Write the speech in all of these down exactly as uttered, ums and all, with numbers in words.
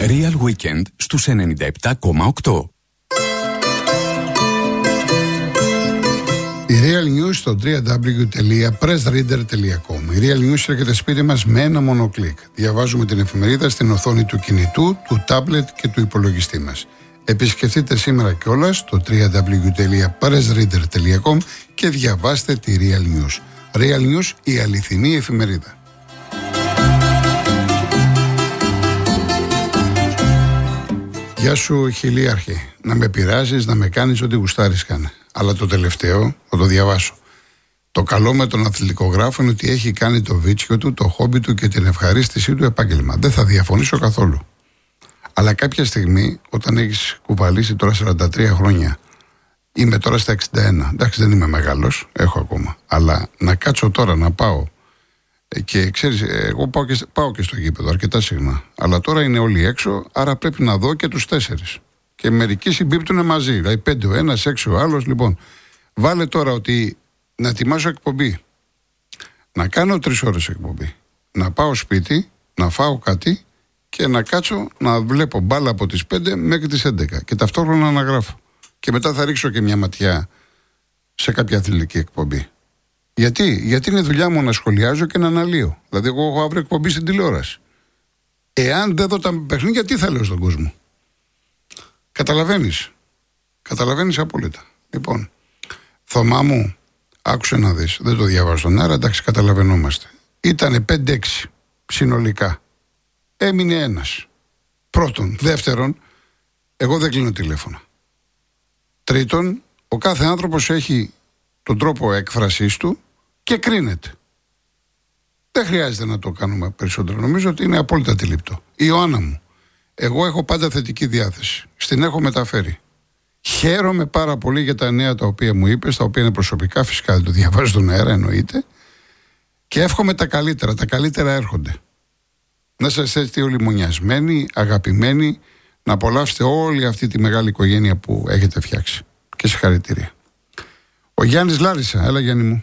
Real Weekend στους ενενήντα επτά κόμμα οκτώ. Η Real News στο double-u double-u double-u τελεία press reader τελεία com. Η Real News έρχεται σπίτι μας με ένα μόνο κλικ. Διαβάζουμε την εφημερίδα στην οθόνη του κινητού, του τάμπλετ και του υπολογιστή μας. Επισκεφτείτε σήμερα κιόλας το double-u double-u double-u τελεία press reader τελεία com και διαβάστε τη Real News. Real News, η αληθινή εφημερίδα. Γεια σου χιλίαρχε. Να με πειράζεις, να με κάνεις ό,τι γουστάρεις κάνε. Αλλά το τελευταίο θα το διαβάσω. Το καλό με τον αθλητικογράφο είναι ότι έχει κάνει το βίτσιο του, το χόμπι του και την ευχαρίστησή του επάγγελμα. Δεν θα διαφωνήσω καθόλου. Αλλά κάποια στιγμή, όταν έχεις κουβαλήσει τώρα σαράντα τρία χρόνια, είμαι τώρα στα εξήντα ένα. Εντάξει, δεν είμαι μεγάλος, έχω ακόμα. Αλλά να κάτσω τώρα να πάω. Και ξέρεις, εγώ πάω και, πάω και στο γήπεδο αρκετά συχνά. Αλλά τώρα είναι όλοι έξω, άρα πρέπει να δω και τους τέσσερις. Και μερικοί συμπίπτουν μαζί. Δηλαδή πέντε ο ένας, έξι ο άλλος. Λοιπόν, βάλε τώρα ότι να ετοιμάσω εκπομπή. Να κάνω τρεις ώρες εκπομπή. Να πάω σπίτι, να φάω κάτι και να κάτσω να βλέπω μπάλα από τις πέντε μέχρι τις έντεκα. Και ταυτόχρονα να γράφω. Και μετά θα ρίξω και μια ματιά σε κάποια αθλητική εκπομπή. Γιατί? Γιατί είναι δουλειά μου να σχολιάζω και να αναλύω. Δηλαδή, εγώ έχω αύριο εκπομπή στην τηλεόραση. Εάν δεν δω τα παιχνίδια, τι θα λέω στον κόσμο? Καταλαβαίνεις. Καταλαβαίνεις απόλυτα. Λοιπόν, Θωμά μου, άκουσε να δεις. Δεν το διαβάζω στον αέρα, εντάξει, καταλαβαίνόμαστε. Ήτανε πέντε έξι συνολικά. Έμεινε ένας. Πρώτον. Δεύτερον, εγώ δεν κλείνω τηλέφωνα. Τρίτον, ο κάθε άνθρωπος έχει τον τρόπο έκφρασής του και κρίνεται. Δεν χρειάζεται να το κάνουμε περισσότερο. Νομίζω ότι είναι απόλυτα αντιληπτό. Η Ιωάννα μου, εγώ έχω πάντα θετική διάθεση. Στην έχω μεταφέρει. Χαίρομαι πάρα πολύ για τα νέα τα οποία μου είπες, τα οποία είναι προσωπικά, φυσικά δεν το διαβάζω στον αέρα, εννοείται. Και εύχομαι τα καλύτερα. Τα καλύτερα έρχονται. Να σας είστε όλοι μονιασμένοι, αγαπημένοι, να απολαύσετε όλη αυτή τη μεγάλη οικογένεια που έχετε φτιάξει. Και συγχαρητήρια. Ο Γιάννης Λάρισα, έλα Γιάννη μου.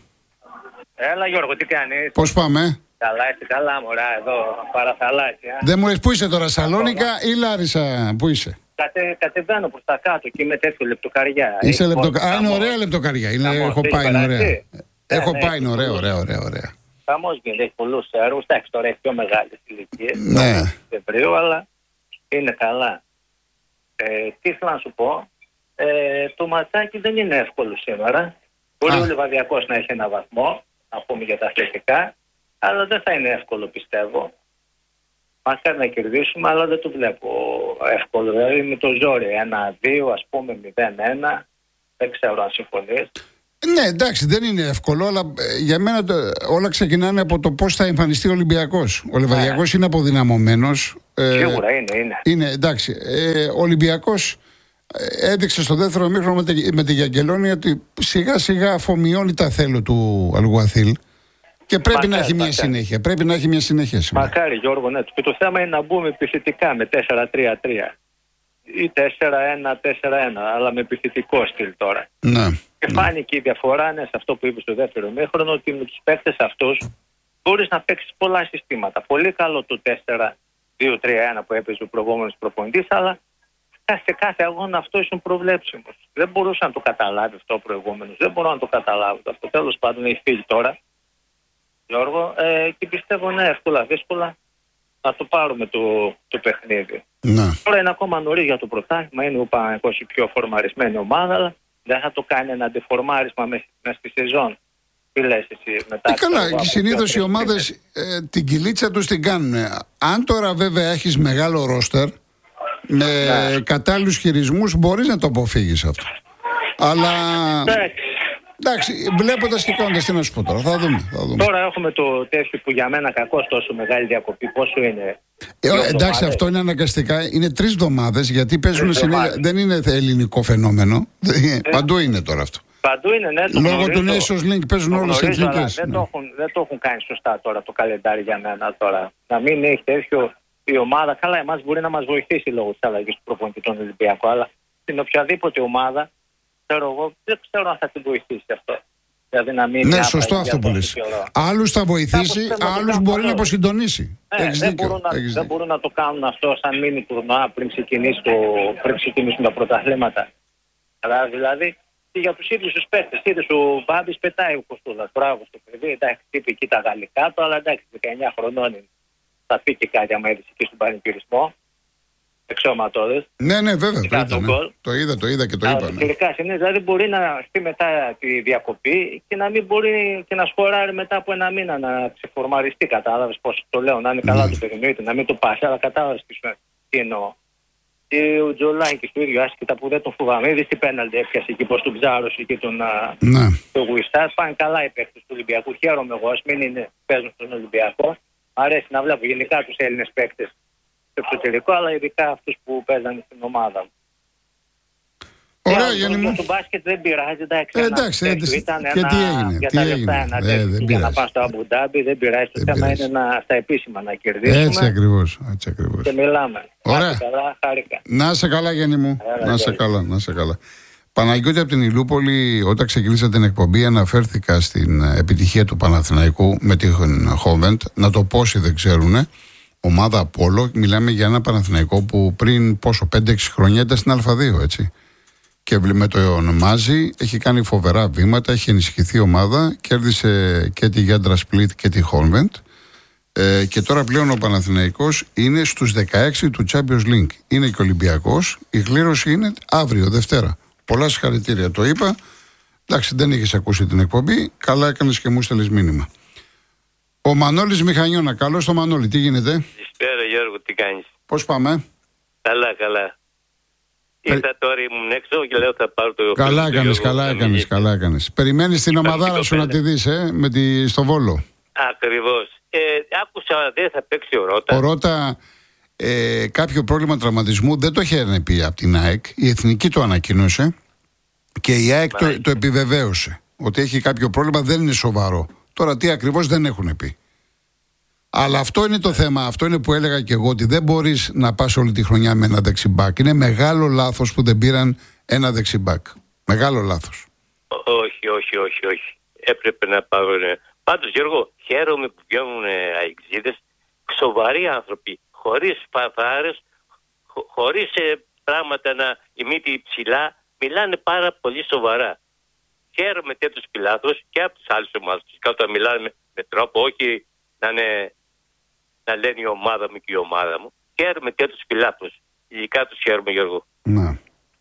Έλα Γιώργο, τι κάνεις? Πώς πάμε? Καλά, είσαι καλά μωρά, εδώ παραθαλάσσια. Δεν μου λες πού είσαι τώρα, Σαλόνικα ή Λάρισα, πού είσαι? Κατε, κατεβαίνω προς τα κάτω και είμαι τέτοιο λεπτοκαριά. Είσαι λεπτοκα... Α, είναι ωραία λεπτοκαριά, είναι, έχω πάει, είναι ωραία. Ναι, Έχω ναι, πάει, είναι ωραία, ωραία, ωραία, ωραία. Χαμός γίνεται, έχει πολλούς έργους, εντάξει τώρα έχει πιο μεγάλες ηλικίες. Ναι. Φεβρίου, αλλά είναι καλά. Ε, τι ήθελα να σου πω, ε, το ματσάκι δεν είναι εύκολο σήμερα. Μπορεί ο Λιβαδιακός να έχει ένα βαθμό, να πούμε για τα αθλητικά, αλλά δεν θα είναι εύκολο πιστεύω. Μακάρι να κερδίσουμε, αλλά δεν το βλέπω εύκολο. Δηλαδή με το ζόρι, ένα δύο, ας πούμε μηδέν ένα, δεν ξέρω αν συμφωνείς. Ναι, εντάξει, δεν είναι εύκολο, αλλά ε, για μένα το, όλα ξεκινάνε από το πώς θα εμφανιστεί ο Ολυμπιακός. Ο Λιβαδιακός yeah. είναι αποδυναμωμένος. Ε, Σίγουρα είναι, είναι. Είναι, εντάξει. Ε, ο Ολυμπιακός ε, έδειξε στο δεύτερο ημίχρονο με, τη, με τη Γιαγγελόνη ότι σιγά σιγά αφομοιώνει τα θέλω του Αλγουαθίλ. Και πρέπει μακάρι, να έχει μια μακάρι. συνέχεια. Πρέπει να έχει μια συνέχεια σήμερα. Μακάρι Γιώργο, ναι. Και το θέμα είναι να μπούμε επιθετικά με τέσσερα τρία τρία ή τέσσερα ένα τέσσερα ένα, αλλά με επιθετικό στυλ τώρα. Ναι. Και ναι. φάνηκε η διαφορά ναι, σε αυτό που είπε στο δεύτερο ημίχρονο, ότι με τους παίκτες αυτούς μπορείς να παίξεις πολλά συστήματα. Πολύ καλό το τέσσερα δύο τρία ένα που έπαιζε ο προηγούμενος προπονητής, αλλά σε κάθε αγώνα αυτό ήσουν προβλέψιμος. Δεν μπορούσε να το καταλάβει αυτό ο προηγούμενος. Δεν μπορώ να το καταλάβω αυτό. Τέλος πάντων έχει φύγει τώρα. Γιώργο, ε, και πιστεύω ναι, εύκολα, δύσκολα να το πάρουμε το, το παιχνίδι. Ναι. Τώρα είναι ακόμα νωρίς για το πρωτάθλημα, είναι ο Παναθηναϊκός η πιο φορμαρισμένη ομάδα, αλλά δεν θα το κάνει ένα αντιφορμάρισμα μέσα στη σεζόν. Τι λες εσύ μετά? Ε, καλά, και συνήθως οι ομάδες ε, την κυλίτσα τους την κάνουν. Αν τώρα βέβαια έχεις μεγάλο ρόστερ με ναι. κατάλληλους χειρισμούς, μπορείς να το αποφύγεις αυτό. Αλλά... εντάξει, βλέποντας και κάνοντας, τι να σου πω τώρα, θα δούμε, θα δούμε. Τώρα έχουμε το τέτοιο που για μένα κακώς τόσο μεγάλη διακοπή, πόσο είναι? Ε, εντάξει, εβδομάδες. Αυτό είναι αναγκαστικά, είναι τρεις εβδομάδες, γιατί παίζουν συνέχεια, δεν είναι ελληνικό φαινόμενο, ε. παντού είναι τώρα αυτό. Παντού είναι, ναι. Το λόγω του Nations Link παίζουν όλες οι εθνικές. Δεν, ναι. δεν το έχουν κάνει σωστά τώρα το καλεντάρι για μένα τώρα. Να μην έχει τέτοιο η ομάδα, καλά εμάς μπορεί να μας βοηθήσει λόγω της αλλαγής του προπονητή των Ολυμπιακών, αλλά στην οποιαδήποτε ομάδα, ξέρω εγώ, δεν ξέρω αν θα την βοηθήσει αυτό. Δηλαδή να μην ναι, σωστό αυτό που λες. Άλλους θα βοηθήσει, άλλους μπορεί να αποσυντονίσει. Ναι, δεν, μπορούν να, δεν μπορούν να το κάνουν αυτό σαν μίνι τουρνουά πριν, πριν ξεκινήσουν τα πρωταθλήματα. Αλλά δηλαδή και για τους ίδιους τους παίκτες. Είδες ο Μπάμπης πετάει ο Κωστούλας. Μπράβο στο παιδί. Εντάξει, είπε εκεί τα γαλλικά του, αλλά εντάξει, δεκαεννιά χρονών είναι. Θα πει και κάτι άμα είδες εκεί στον πανηγυρισμό. Εξώματώδες. Ναι, ναι, βέβαια. Πρίτα, ναι. Το είδα, το είδα και το είπα. Ναι. Τελικά συνήθως, δηλαδή μπορεί να έρθει μετά τη διακοπή και να μην μπορεί και να σκοράρει μετά από ένα μήνα να ξεφορμαριστεί. Κατάλαβες πώς το λέω, να είναι καλά, ναι, το περινοείται, να μην το πάσει, αλλά κατάλαβες τι εννοώ. Και ο Τζολάκης του ίδιου, άσχετα που δεν τον φοβάμαι. Είδες τι πέναλτι έπιασε εκεί, πώς τον ψάρωσε και τον ναι. Γουιστάρ. Πάνε καλά οι παίκτες του Ολυμπιακού. Χαίρομαι εγώ, ας μην είναι, παίζουν στον Ολυμπιακό. Αρέσει να βλέπω γενικά τους Έλληνες παίκτες στο εξωτερικό, αλλά ειδικά αυτούς που παίζανε στην ομάδα μου. Ωραία, Γιάννη μου. Το μπάσκετ δεν πειράζει, εντάξει. Ε, εντάξει, εντάξει ήταν και ένα, τι έγινε. για Τι τα έγινε. λεφτά ένα Ε, τέτοιο, δεν για να πάνε στο Αμπουντάμπι, δεν πειράζει. Το θέμα είναι να, στα επίσημα να κερδίσουμε. Έτσι ακριβώς. Έτσι ακριβώς. Και μιλάμε. Ωραία. Καλά, χάρηκα. Να σε καλά, Γιάννη μου. Άρα, να σε καλά, να σε καλά. Παναγιώτη, από την Ηλούπολη, όταν ξεκίνησα την εκπομπή, αναφέρθηκα στην επιτυχία του Παναθηναϊκού με την Χόβεντ. Να το πω όσοι δεν ξέρουν. Ομάδα Απόλλω, μιλάμε για ένα Παναθηναϊκό που πριν πόσο, πέντε έξι χρόνια ήταν στην Α2, έτσι. Και με το Μάζι έχει κάνει φοβερά βήματα, έχει ενισχυθεί η ομάδα, κέρδισε και τη Γιάντρα Σπλίτ και τη Χόνβεντ. Ε, και τώρα πλέον ο Παναθηναϊκός είναι στους δεκαέξι του Champions League. Είναι και Ολυμπιακός, η κλήρωση είναι αύριο, Δευτέρα. Πολλά συγχαρητήρια, το είπα. Εντάξει, δεν είχες ακούσει την εκπομπή, καλά έκανες και μου στέλνεις μήνυμα. Ο Μανώλης Μηχανιώνα, καλώς το Μανώλη, τι γίνεται? Καλησπέρα Γιώργο, τι κάνεις? Πώς πάμε? Καλά, καλά. Ήρθα Πε... τώρα, ήμουν έξω και λέω θα πάρω το... Καλά έκανες, καλά έκανες, καλά έκανες. Περιμένεις την ομαδάρα σου να τη δεις, ε, με τη... στο Βόλο. Ακριβώς. Ε, άκουσα δεν θα παίξει ο Ρώτα. Ο Ρώτα, ε, κάποιο πρόβλημα τραυματισμού δεν το είχε πει από την ΑΕΚ. Η Εθνική το ανακοίνωσε και η ΑΕΚ το, το επιβεβαίωσε. Ότι έχει κάποιο πρόβλημα, δεν είναι σοβαρό. Τώρα τι ακριβώς δεν έχουν πει. Αλλά αυτό είναι το θέμα, αυτό είναι που έλεγα και εγώ, ότι δεν μπορείς να πας όλη τη χρονιά με ένα δεξιμπάκ. Είναι μεγάλο λάθος που δεν πήραν ένα δεξιμπάκ. Μεγάλο λάθος. Όχι, όχι, όχι, όχι. Έπρεπε να πάρουν. Πάντως Γιώργο, χαίρομαι που βγαίνουν αεξίδες, σοβαροί άνθρωποι, χωρίς φαφάρες, χω, χωρίς ε, πράγματα να η μύτη ψηλά, μιλάνε πάρα πολύ σοβαρά. Χαίρομαι τέτοιους πιλάθους και από τις άλλες ομάδες. Όταν μιλάνε με, με τρόπο, όχι να, είναι, να λένε η ομάδα μου και η ομάδα μου. Χαίρομαι τέτοιους πιλάθους. Ειδικά τους χαίρομαι, Γιώργο. Να.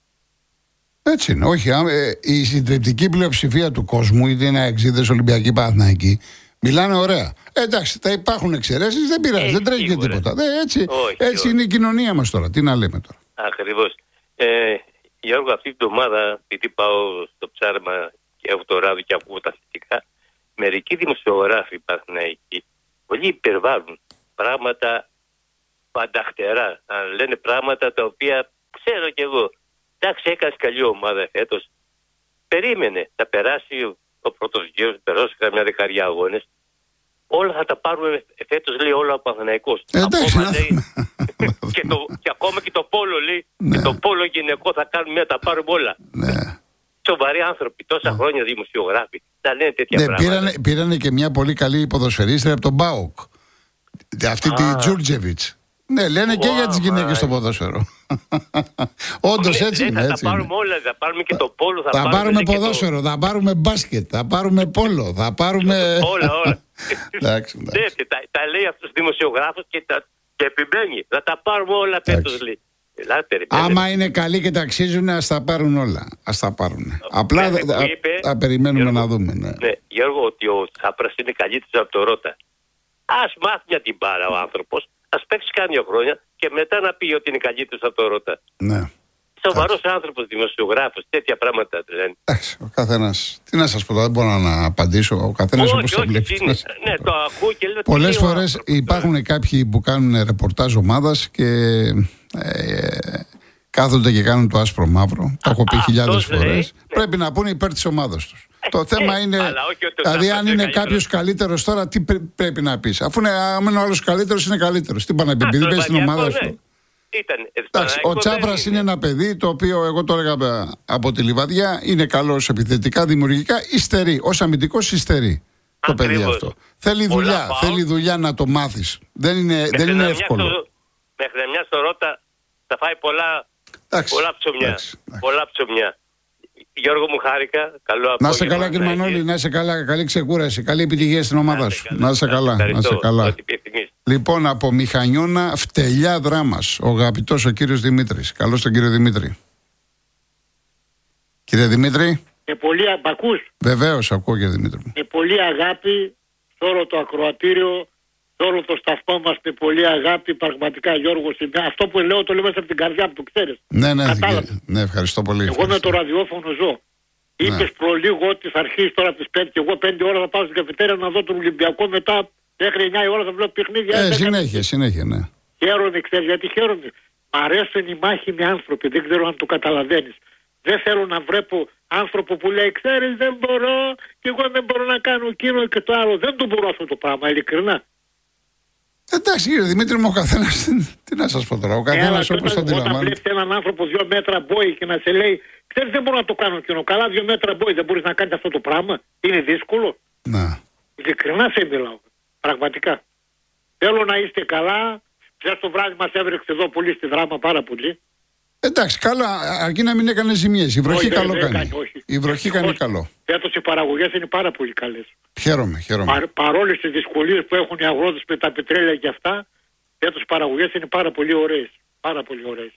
Έτσι είναι. Όχι, ε, η συντριπτική πλειοψηφία του κόσμου, είτε είναι αεξίδες, Ολυμπιακοί, Παναθηναϊκοί, μιλάνε ωραία. Ε, εντάξει, θα υπάρχουν εξαιρέσεις, δεν πειράζει, έχει, δεν τρέχει και τίποτα. Ε, έτσι όχι, έτσι όχι. Είναι η κοινωνία μας τώρα. Τι να λέμε τώρα. Ακριβώς. Ε, Γιώργο, αυτή την εβδομάδα, επειδή πάω στο ψάρμα και έχω το ράδιο και ακούω τα θετικά, μερικοί δημοσιογράφοι υπάρχουν εκεί. Πολλοί υπερβάλλουν πράγματα πανταχτερά. Να λένε πράγματα τα οποία ξέρω κι εγώ. Εντάξει, έκανε καλή ομάδα φέτος. Περίμενε. Θα περάσει ο πρώτος γύρος, περάσει καμιά δεκαριά αγώνες. Όλα θα τα πάρουμε φέτος, λέει, όλα ο Παναθηναϊκός. Εντάξει. Ακόμα, λέει, και, το, και ακόμα και το πόλο, λέει, ναι. Και το πόλο γυναικό θα κάνουμε, θα τα πάρουμε όλα. Ναι. Σοβαροί άνθρωποι, τόσα ναι. χρόνια δημοσιογράφοι, να λένε τέτοια ναι, πράγματα. Πήρανε, πήρανε και μια πολύ καλή ποδοσφαιρίστρια από τον Μπάουκ. Αυτή ah. τη Τζούρτζεβιτς. Ναι, λένε wow, και για τις γυναίκες στο ποδόσφαιρο. Όντως ναι, έτσι ναι, είναι. Θα έτσι τα πάρουμε είναι. όλα, θα πάρουμε και το πόλο. Θα, θα πάρουμε, πάρουμε το... ποδόσφαιρο, θα πάρουμε μπάσκετ, θα πάρουμε πόλο, θα πάρουμε... όλα, όλα. εντάξει, εντάξει. Ναι, τα, τα λέει αυτός ο δημοσιογράφος και, τα, και επιμένει. Θα τα πάρουμε όλα φέτος, λέει. Άμα είναι καλοί και τα αξίζουν, ας τα πάρουν όλα. Ας τα πάρουν. Απλά θα περιμένουμε Γιώργο, να δούμε. Ναι. Ναι, Γιώργο, ότι ο Τσάπρας είναι καλύτερος από το Ρώτα. Ας μάθει για την μπάρα ο άνθρωπος, ας παίξει κάμια χρόνια και μετά να πει ότι είναι καλύτερος από το Ρώτα. Ναι. Σοβαρός άνθρωπος, δημοσιογράφος, τέτοια πράγματα λένε. Εντάξει, ο καθένας. Τι να σας πω, δεν μπορώ να απαντήσω. Ο καθένας όπως το βλέπει. Ναι, το ακούω και λέω. Πολλές φορές υπάρχουν κάποιοι που κάνουν ρεπορτάζ ομάδας και ε, κάθονται και κάνουν το άσπρο μαύρο. Το έχω πει χιλιάδες φορές. Πρέπει να πούνε υπέρ της ομάδας τους. Το θέμα είναι, δηλαδή αν είναι κάποιος καλύτερος τώρα, τι πρέπει να πεις. Αφού είναι ο άλλος καλύτερος, είναι καλύτερος. Τι πάνε να πει, επειδή παίζει στην ομάδα σου. Ήταν. Εντάξει, ο Τσάπρας είναι ένα παιδί το οποίο εγώ το έλεγα από τη Λιβαδιά. Είναι καλός επιθετικά, δημιουργικά, υστερεί. Ως αμυντικός υστερεί το παιδί αυτό. Θέλει Πολλά δουλειά, πάω. θέλει δουλειά να το μάθεις. Δεν είναι, δεν είναι εύκολο. Στο, μέχρι μια στο Ρότα θα φάει πολλά, εντάξει, πολλά ψωμιά. εντάξει, εντάξει. Πολλά ψωμιά. Γιώργο, μου χάρηκα. Καλό απόγευμα. Να είσαι καλά, κύριε Μανώλη, να είσαι καλά. Καλή ξεκούραση. Καλή επιτυχία στην ομάδα σου. Να είσαι καλά. Να είσαι καλά. Λοιπόν, από Μηχανιώνα, Φτελιά Δράμας, ο αγαπητός ο κύριος Δημήτρης. Καλώς τον κύριο Δημήτρη. Κύριε Δημήτρη. Με πολύ ακούς. Βεβαίως, ακούω, κύριε Δημήτρη. Με πολύ αγάπη, σε όλο το ακροατήριο, σε όλο το σταθμό μας, με πολύ αγάπη, πραγματικά, Γιώργο. Αυτό που λέω το λέω μέσα από την καρδιά που το ξέρεις. Ναι, ναι, ναι, ευχαριστώ πολύ. Εγώ ευχαριστώ. με το ραδιόφωνο ζω. Ναι. Είπες προλίγο ότι θα αρχίσει τώρα τις πέντε και εγώ πέντε ώρα θα πάω στην καφετέρια να δω τον Ολυμπιακό, μετά μέχρι εννιά η ώρα θα βλέπω παιχνίδια. Ε, συνέχεια, συνέχεια, ναι. Χαίρομαι, ξέρεις γιατί χαίρομαι. Μ' αρέσουν οι μάχημοι άνθρωποι, δεν ξέρω αν το καταλαβαίνεις. Δεν θέλω να βλέπω άνθρωπο που λέει, ξέρεις, δεν μπορώ και εγώ δεν μπορώ να κάνω εκείνο και το άλλο. Δεν το μπορώ αυτό το πράγμα, ειλικρινά. Εντάξει, κύριε Δημήτρη, μου ο καθένας, τι να σας πω τώρα, ο καθένας όπως το αντιλαμβάνεται. Όταν βλέπεις έναν άνθρωπο δύο μέτρα μπόι και να σε λέει, ξέρεις, δεν μπορώ να το κάνω εκείνο. Καλά, δύο μέτρα μπόι, δεν μπορείς να κάνεις αυτό το πράγμα. Είναι δύσκολο. Να. Ειλικρινά σε μιλάω. Πραγματικά. Θέλω να είστε καλά. Χθες το βράδυ μας έβρεξε εδώ πολύ στη Δράμα, πάρα πολύ. Εντάξει, καλά, αρκεί να μην έκανε ζημιές. Η βροχή όχι, καλό δεν, κάνει. δεν κάνει Η βροχή όχι. κάνει καλό. Φέτος οι παραγωγές είναι πάρα πολύ καλές. Χαίρομαι, χαίρομαι. Πα, παρόλες τις δυσκολίες που έχουν οι αγρότες με τα πετρέλαια και αυτά, φέτος οι παραγωγές είναι πάρα πολύ ωραίες. Πάρα πολύ ωραίες.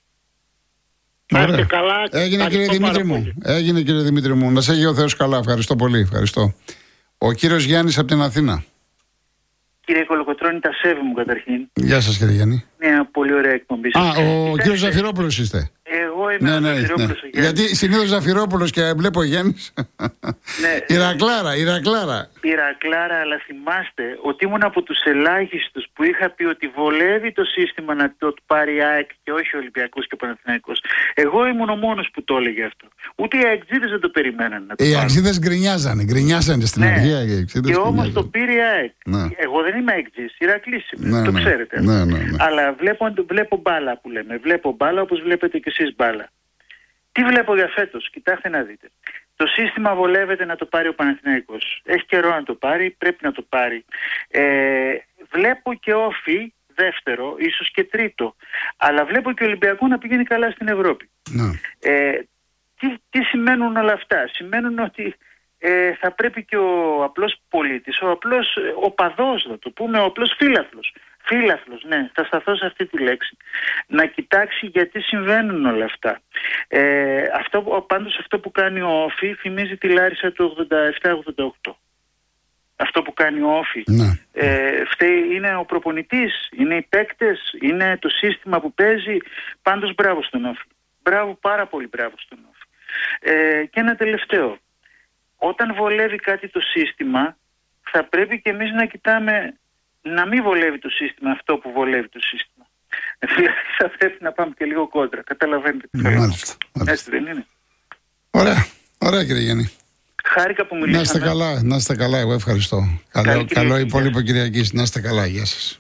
Ωραία. Καλά, έγινε κύριε Δημήτρη μου. Έγινε κύριε Δημήτρη μου. Να σε έχει ο Θεός καλά. Ευχαριστώ πολύ. Ευχαριστώ. Ο κύριος Γιάννης από την Αθήνα. Κύριε Κολοκοτρώνη, τα σέβη μου καταρχήν. Γεια σας κύριε Γιάννη. Μια πολύ ωραία εκπομπή. Α, ο κύριος Ζαφυρόπουλος είστε. Εγώ είμαι ναι, ο ναι, Ζαφυρόπουλος. Ναι. Γιατί συνήθως Ζαφυρόπουλος και βλέπω Γιάννης. Ναι. Ηρακλάρα, Ηρακλάρα. Ηρακλάρα, αλλά θυμάστε ότι ήμουν από τους ελάχιστους που είχα πει ότι βολεύει το σύστημα να το πάρει ΑΕΚ και όχι ο Ολυμπιακός και ο Παναθηναϊκός. Εγώ ήμουν ο μόνος που το έλεγε αυτό. Ούτε οι αεξίδες δεν το περιμέναν να το Οι πάρουν. αεξίδες γκρινιάζανε, γκρινιάζανε στην ναι. αρχή. Και όμως το πήρε η ΑΕΚ. Ναι. Εγώ δεν είμαι αεξής, Ηρακλής είμαι, ναι, το ναι. ξέρετε. Ναι, ναι, ναι. Αλλά βλέπω, βλέπω μπάλα που λέμε. Βλέπω μπάλα όπως βλέπετε και εσείς μπάλα. Τι βλέπω για φέτος, κοιτάξτε να δείτε. Το σύστημα βολεύεται να το πάρει ο Παναθηναϊκός. Έχει καιρό να το πάρει, πρέπει να το πάρει. Ε, βλέπω και Όφι δεύτερο, ίσως και τρίτο. Αλλά βλέπω και Ολυμπιακό να πηγαίνει καλά στην Ευρώπη. Ναι. Ε, τι, τι σημαίνουν όλα αυτά? Σημαίνουν ότι ε, θα πρέπει και ο απλός πολίτης, ο απλός οπαδός, να το πούμε, ο απλός φίλαθλος. Φίλαθλος, ναι, θα σταθώ σε αυτή τη λέξη. Να κοιτάξει γιατί συμβαίνουν όλα αυτά. Ε, αυτό πάντως αυτό που κάνει ο Όφι θυμίζει τη Λάρισα του ογδόντα επτά ογδόντα οκτώ. Αυτό που κάνει ο Όφι. Ναι. Ε, φταίει, είναι ο προπονητής, είναι οι παίκτες, είναι το σύστημα που παίζει. Πάντως μπράβο στον Όφι. Μπράβο, πάρα πολύ μπράβο στον Όφι. Ε, και ένα τελευταίο. Όταν βολεύει κάτι το σύστημα, θα πρέπει και εμείς να κοιτάμε να μην βολεύει το σύστημα αυτό που βολεύει το σύστημα. Δηλαδή θα πρέπει να πάμε και λίγο κόντρα. Καταλαβαίνετε τι θέλω. Μάλιστα, μάλιστα. Έτσι δεν είναι? Ωραία, ωραία κύριε Γιάννη. Χάρηκα που μιλήσαμε. Να είστε καλά, να είστε καλά, εγώ ευχαριστώ. Καλό, καλό υπόλοιπο Κυριακής, να είστε καλά, γεια σας.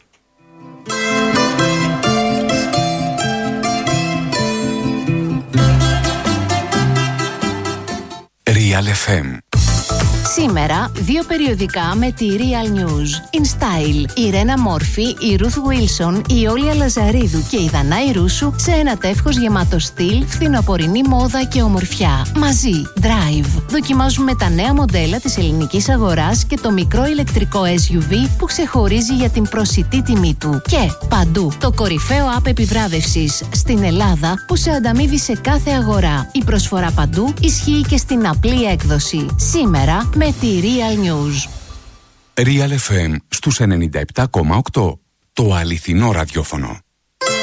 Real εφ εμ. Σήμερα, δύο περιοδικά με τη Real News. In Style, η Ρένα Μόρφη, η Ruth Wilson, η Όλια Λαζαρίδου και η Δανάη Ρούσου σε ένα τεύχος γεμάτο στυλ, φθινοπορεινή μόδα και ομορφιά. Μαζί, Drive. Δοκιμάζουμε τα νέα μοντέλα της ελληνικής αγοράς και το μικρό ηλεκτρικό ες γιου βι που ξεχωρίζει για την προσιτή τιμή του. Και παντού, το κορυφαίο app επιβράβευσης στην Ελλάδα που σε ανταμείβει σε κάθε αγορά. Η προσφορά παντού ισχύει και στην απλή έκδοση. Σήμερα, με τη Real News. Real εφ εμ στους ενενήντα επτά κόμμα οκτώ. Το αληθινό ραδιόφωνο.